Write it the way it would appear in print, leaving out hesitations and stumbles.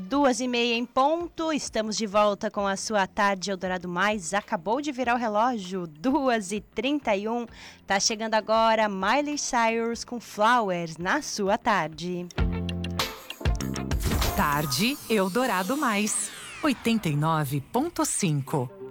2h30 em ponto, estamos de volta com a sua Tarde Eldorado Mais. Acabou de virar o relógio, 2h31. Tá chegando agora Miley Cyrus com Flowers na sua tarde. Tarde Eldorado Mais, 89.5.